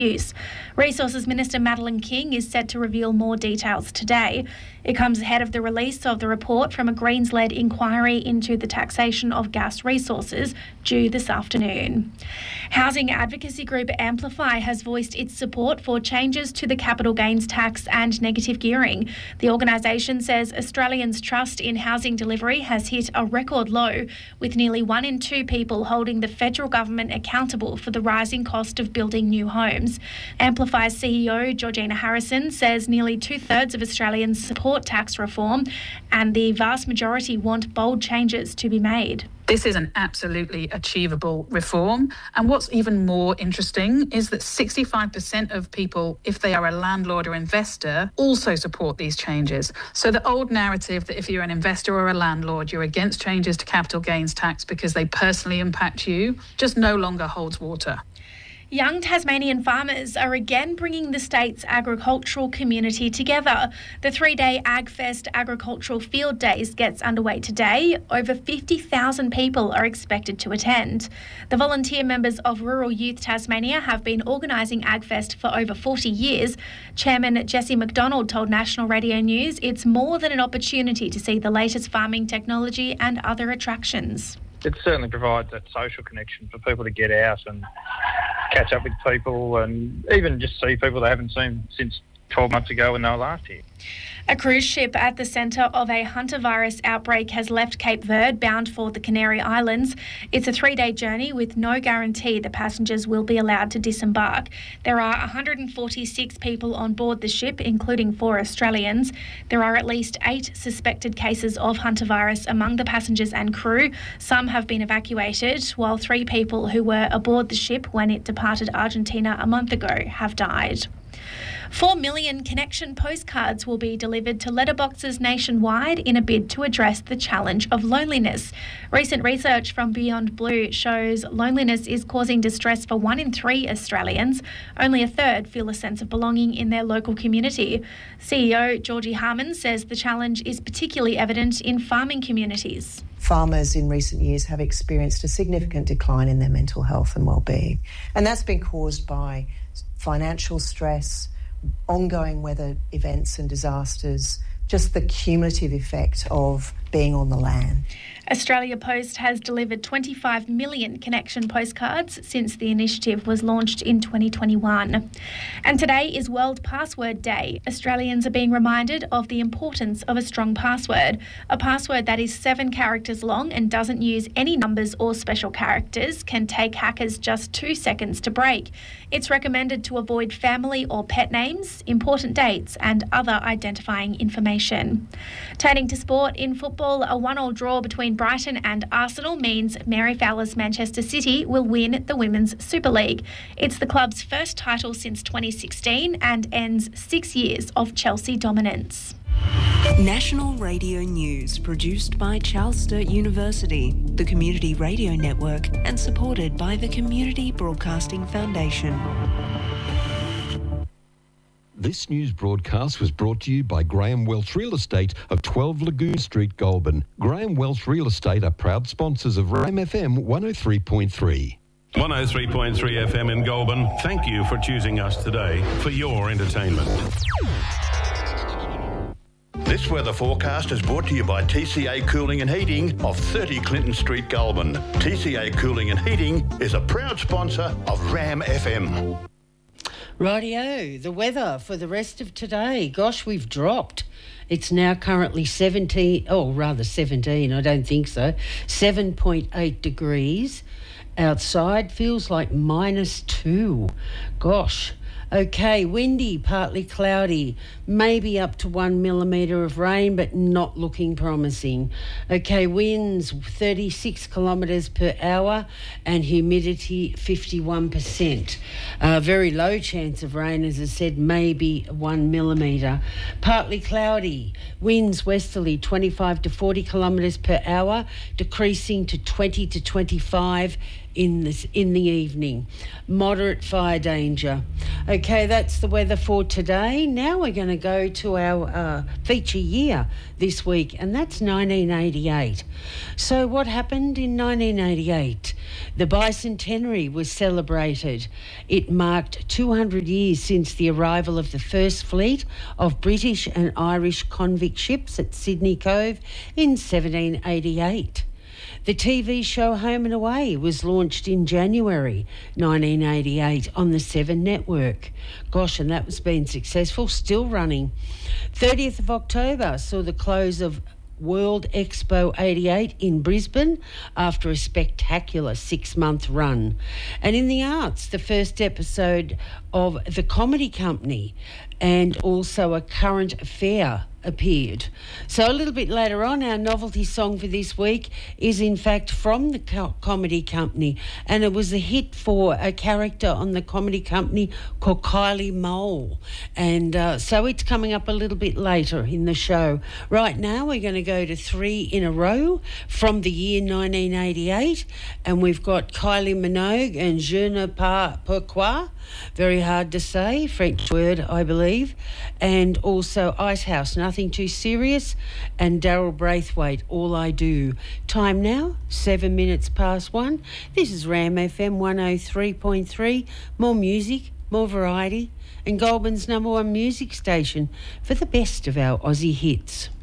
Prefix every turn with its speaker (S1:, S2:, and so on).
S1: use. Resources Minister Madeleine King is set to reveal more details today. It comes ahead of the release of the report from a Greens-led inquiry into the taxation of gas resources due this afternoon. Housing advocacy group Amplify has voiced its support for changes to the capital gains tax and negative gearing. The organisation says Australians' trust in housing delivery has hit a record low, with nearly 1 in 2 people holding the federal government accountable for the rising cost of building new homes. Amplify's CEO Georgina Harrison says nearly 2/3 of Australians support tax reform, and the vast majority want bold changes to be made.
S2: This is an absolutely achievable reform. And what's even more interesting is that 65% of people, if they are a landlord or investor, also support these changes. So the old narrative that if you're an investor or a landlord, you're against changes to capital gains tax because they personally impact you, just no longer holds water.
S1: Young Tasmanian farmers are again bringing the state's agricultural community together. The 3-day AgFest Agricultural Field Days gets underway today. Over 50,000 people are expected to attend. The volunteer members of Rural Youth Tasmania have been organising AgFest for over 40 years. Chairman Jesse McDonald told National Radio News it's more than an opportunity to see the latest farming technology and other attractions.
S3: It certainly provides that social connection for people to get out and catch up with people and even just see people they haven't seen since 12 months ago when they were last here.
S1: A cruise ship at the centre of a hantavirus outbreak has left Cape Verde bound for the Canary Islands. It's a 3-day journey with no guarantee the passengers will be allowed to disembark. There are 146 people on board the ship, including 4 Australians. There are at least 8 suspected cases of hantavirus among the passengers and crew. Some have been evacuated, while 3 people who were aboard the ship when it departed Argentina a month ago have died. 4 million connection postcards will be delivered to letterboxes nationwide in a bid to address the challenge of loneliness. Recent research from Beyond Blue shows loneliness is causing distress for 1 in 3 Australians. Only a third feel a sense of belonging in their local community. CEO Georgie Harman says the challenge is particularly evident in farming communities.
S4: Farmers in recent years have experienced a significant decline in their mental health and well-being, and that's been caused by financial stress, ongoing weather events and disasters, just the cumulative effect of being on the land.
S1: Australia Post has delivered 25 million connection postcards since the initiative was launched in 2021. And today is World Password Day. Australians are being reminded of the importance of a strong password. A password that is 7 characters long and doesn't use any numbers or special characters can take hackers just 2 seconds to break. It's recommended to avoid family or pet names, important dates and other identifying information. Turning to sport, in football, a 1-1 draw between Brighton and Arsenal means Mary Fowler's Manchester City will win the Women's Super League. It's the club's first title since 2016 and ends 6 years of Chelsea dominance.
S5: National Radio News, produced by Charles Sturt University, the Community Radio Network, and supported by the Community Broadcasting Foundation.
S6: This news broadcast was brought to you by Graham Welch Real Estate of 12 Lagoon Street, Goulburn. Graham Welch Real Estate are proud sponsors of RAM FM 103.3.
S7: 103.3 FM in Goulburn. Thank you for choosing us today for your entertainment.
S8: This weather forecast is brought to you by TCA Cooling and Heating of 30 Clinton Street, Goulburn. TCA Cooling and Heating is a proud sponsor of RAM FM.
S9: Rightio, the weather for the rest of today. Gosh, we've dropped. It's now currently 17, I don't think so, 7.8 degrees. Outside feels like -2. Gosh. Okay, windy, partly cloudy, maybe up to 1 millimetre of rain, but not looking promising. Okay, winds 36 kilometres per hour and humidity 51%. Very low chance of rain, as I said, maybe 1 millimetre. Partly cloudy, winds westerly 25 to 40 kilometres per hour, decreasing to 20 to 25, in the evening. Moderate fire danger. Okay, that's the weather for today. Now we're going to go to our feature year this week, and that's 1988. So what happened in 1988? The bicentenary was celebrated. It marked 200 years since the arrival of the first fleet of British and Irish convict ships at Sydney Cove in 1788. The TV show Home and Away was launched in January 1988 on the 7 network. Gosh, and that was being successful, still running. 30th of October saw the close of World Expo 88 in Brisbane after a spectacular 6-month run. And in the arts, the first episode of The Comedy Company and also A Current Affair appeared. So a little bit later on, our novelty song for this week is in fact from the Comedy Company, and it was a hit for a character on the Comedy Company called Kylie Mole, and so it's coming up a little bit later in the show. Right now we're going to go to 3 in a row from the year 1988, and we've got Kylie Minogue and Je ne pas pourquoi, very hard to say, French word I believe, and also Icehouse, Nothing Too Serious, and Daryl Braithwaite, All I Do. Time now, 7 minutes past 1. This is Ram FM 103.3. More music, more variety, and Goulburn's #1 music station for the best of our Aussie hits.